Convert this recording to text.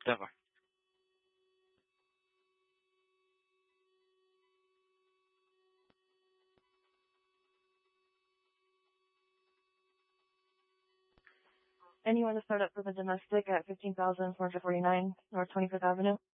D'accord. Anyone to start up for the domestic at 15,449 North 25th Avenue?